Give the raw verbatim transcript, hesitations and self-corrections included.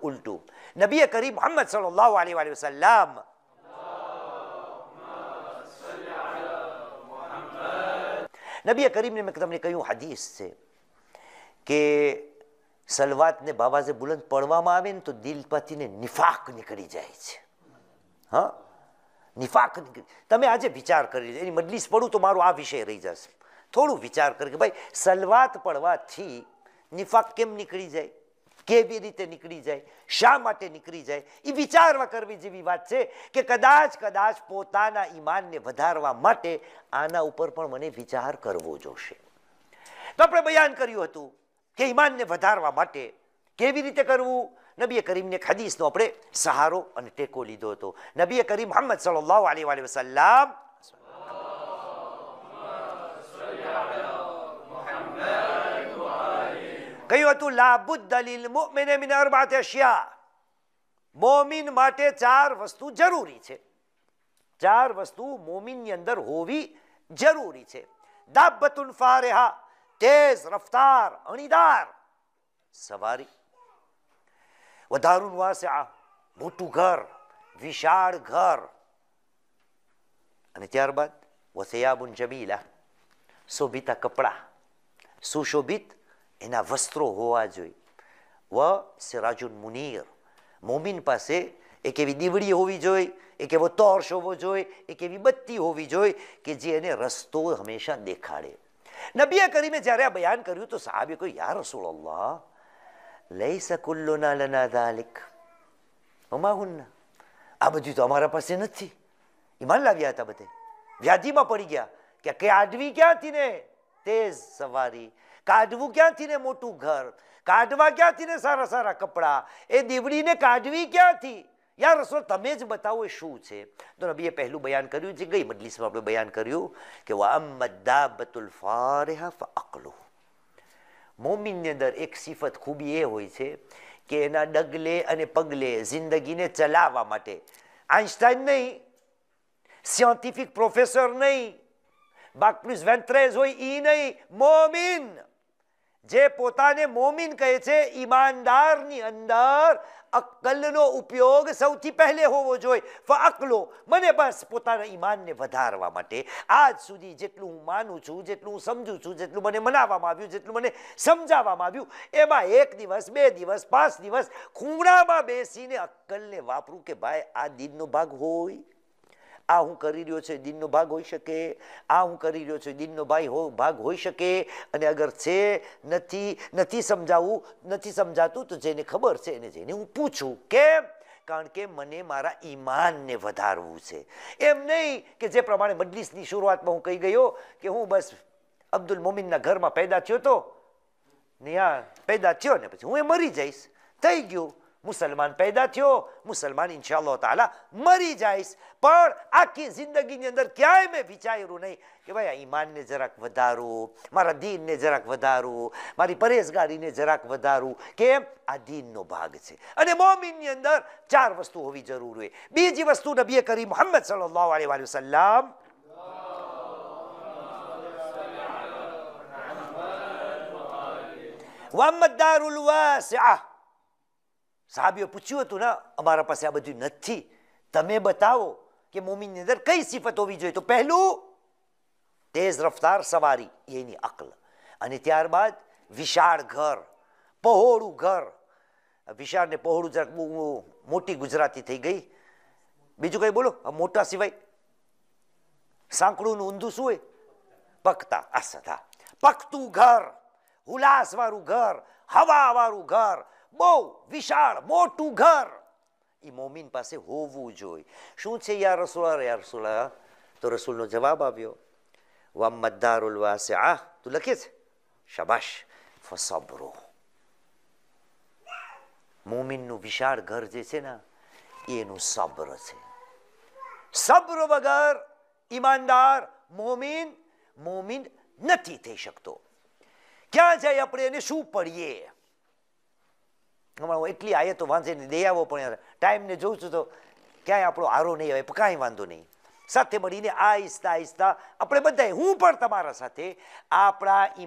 ઉલટું. નબી કરીમ મુહમ્મદ સલ્લલ્લાહુ અલૈહિ વસલ્લમ નબી કરીમને મેં તમને કહ્યું હદીસ છે કે સલવાતને બાવાજે બુલંદ પડવામાં આવે ને તો દિલ પરથી ને નિફાક નીકળી જાય છે. હા, નિફાક નીકળી. તમે આજે વિચાર કરી એની મજલિસ પડું તો મારો આ વિષય રહી જશે. થોડું વિચાર કરી કે ભાઈ સલવાત પડવાથી નિફાક કેમ નીકળી જાય, કેવી રીતે નીકળી જાય, શા માટે નીકળી જાય, એ વિચારવા કરવી જેવી વાત છે કે કદાચ કદાચ પોતાના ઈમાનને વધારવા માટે આના ઉપર પણ મને વિચાર કરવો જોશે. તો આપણે બયાન કર્યું હતું કે ઈમાનને વધારવા માટે કેવી રીતે કરવું. નબી કરીમને હદીસનો આપણે સહારો અને ટેકો લીધો હતો. નબી કરીમ મુહમ્મદ સલ્લલ્લાહુ અલૈહિ વસલ્લમ કહ્યું હતું લા બુદ્દ લિલ મુમિન મિન અરબાતિ અશિયા. મોમિન માટે ચાર વસ્તુ જરૂરી છે. ચાર વસ્તુ મોમિનની અંદર હોવી જરૂરી છે. દાબતુન ફારિહા, તેજ રફતાર અણીદાર સવારી. વધારુન વાસિઆ, મોટું ઘર, વિશાળ ઘર. અને ત્યારબાદ વસિયાબુન જમીલા, શોભિતા કપડા, સુશોભિત એના વસ્ત્રો હોવા જોઈએ. વ સિરાજુન મુનીર, મોમિન પાસે એક એવી દીવડી હોવી જોઈએ, એક એવો ટોર્ચ હોવો જોઈએ, એક એવી બત્તી હોવી જોઈએ કે જે એને રસ્તો હંમેશા દેખાડે. નબી કરીમે જ્યારે આ બયાન કર્યું તો સાહાબે કહ્યું યા રસૂલલ્લાહ લૈસા કુલ્લુના લના ઝાલિક વમા હુન્ના. આ બધું તો અમારા પાસે નથી. ઈમાન લાવ્યા હતા બધે, વ્યાધિમાં પડી ગયા કે કાઢવી ક્યાંથી ને તેજ સવારી, કાઢવું ક્યાંથી ને મોટું ઘર, કાઢવા ક્યાંથી ને સારા સારા કપડા, એ દીવડીને કાઢવી ક્યાંથી. યા રસૂલ તમે જ બતાવો એ શું છે. તો નબીએ પહેલું બયાન કર્યું છે, ગઈ મજલિસમાં આપણે બયાન કર્યું કે વઅમ્મા દાબતુલ ફારિહા ફઅક્લુ. મોમિનની અંદર એક સિફત ખૂબી એ હોય છે કે એના ડગલે અને પગલે જિંદગીને ચલાવવા માટે આઈન્સ્ટાઈન નહીં, સાયન્ટિફિક પ્રોફેસર નહીં, બાકપ્લુસ વેન્ટ્રેઝ હોય ઈ નહીં, મોમિન જે પોતાને મોમિન કહે છે ઈમાનદારની અંદર અક્કલનો ઉપયોગ સૌથી પહેલે હોવો જોઈએ. ફઅક્લો, મને બસ પોતાના ઈમાનને વધારવા માટે આજ સુધી જેટલું હું માનું છું, જેટલું હું સમજુ છું, જેટલું મને મનાવવામાં આવ્યું, જેટલું મને સમજાવવામાં આવ્યું, એમાં એક દિવસ, બે દિવસ, પાંચ દિવસ ખૂણામાં બેસીને અક્કલને વાપરું કે ભાઈ આ દીનનો ભાગ હોય, આ હું કરી રહ્યો છું દીનનો ભાગ હોઈ શકે, આ હું કરી રહ્યો છું દીનનો ભાઈ હો ભાગ હોઈ શકે. અને અગર છે નથી નથી સમજાવવું, નથી સમજાતું તો જેને ખબર છે એને જઈને હું પૂછું. કેમ? કારણ કે મને મારા ઈમાનને વધારવું છે. એમ નહીં કે જે પ્રમાણે મજલિસની શરૂઆતમાં હું કહી ગયો કે હું બસ અબ્દુલ મોમિનના ઘરમાં પેદા થયો તો ને આ પેદા થયો ને પછી હું એ મરી જઈશ, થઈ ગયું. મુસલમાન પેદા થયો, મુસલમાન ઇન્શાઅલ્લાહ તાલા મરી જઈશ. પણ આખી જિંદગીની અંદર ક્યાંય મેં વિચાર્યું નહીં કે ભાઈ આ ઈમાનને જરાક વધારું, મારા દીનને જરાક વધારું, મારી પરેશગારીને જરાક વધારું. કેમ? આ દીનનો ભાગ છે. અને મોમિનની અંદર ચાર વસ્તુ હોવી જરૂર હોય. બીજી વસ્તુ નબી કરીમ મુહમ્મદ સલ્લલ્લાહુ અલૈહિ વસલ્લમ વમદારુલ વાસિઆ. સાહાબીઓ પૂછ્યું હતું ને અમારા પાસે આ બધું નથી, તમે બતાવો કે મોમિનની અંદર કઈ સિફત હોવી જોઈએ. તો પહેલું તેજ રફતાર સવારી, એની અક્લ. અને ત્યારબાદ વિશાળ ઘર, પહોળું ઘર. વિશાળ ને પહોળું જરાક મોટી ગુજરાતી થઈ ગઈ. બીજું કઈ બોલો મોટા સિવાય. સાંકડું ઊંધું શું હોય? પકતા. આ સદા પકતું ઘર, ઉલ્લાસ વાળું ઘર, હવા વાળું ઘર, બહુ વિશાળ મોટું ઘર એ મોમિન પાસે હોવું જોઈએ. શું છે યા રસૂલ? યા રસૂલ, તો રસૂલનો જવાબ આવ્યો વમદારુલ વાસિઆ. તું લખે છે? શાબાશ. ફસબ્રુ. મોમિનનું વિશાળ ઘર જે છે ને એનું સબ્ર છે. સબ્ર વગર ઈમાનદાર મોમિન મોમિન નથી થઈ શકતો. ક્યાં જાય આપણે એને શું પડીએ? હમણાં એટલી આયતો વાંચીને દઈ આવો પણ ટાઈમને જોઉં છું તો ક્યાંય આપણો આરો નહીં આવે, કાંઈ વાંધો નહીં. સાથે મળીને આહિસ્તા આહિસ્તા આપણે બધાએ, હું પણ તમારા સાથે આપણા